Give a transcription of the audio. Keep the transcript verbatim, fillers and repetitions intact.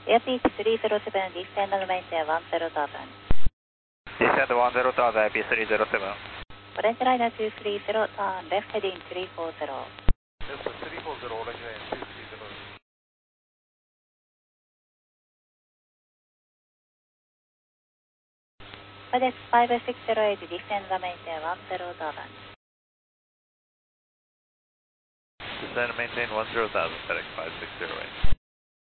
Airbus three zero seven, descend and maintain one zero thousand. Descend one zero thousand, Airbus three zero seven. Orange liner two three zero, turn left heading three four zero. Left three four zero, orange line two three zero. Project five six zero eight, descend and maintain one zero thousand. Descend and maintain one zero thousand, FedEx five six zero eight.